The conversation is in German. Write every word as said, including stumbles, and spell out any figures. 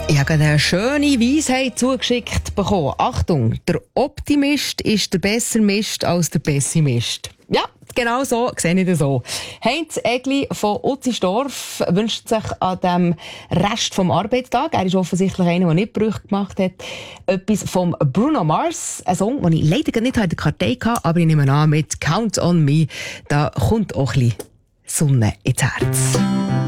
Ich habe eine schöne Weisheit zugeschickt bekommen. Achtung, der Optimist ist der besser Mist als der Pessimist. Ja, genau so sehe ich das so. Heinz Egli von Utzisdorf wünscht sich an dem Rest vom Arbeitstag, er ist offensichtlich einer, der nicht Brüche gemacht hat, etwas vom Bruno Mars, ein Song, den ich leider nicht in der Kartei hatte, aber ich nehme an, mit Count on Me, da kommt auch ein bisschen Sonne ins Herz.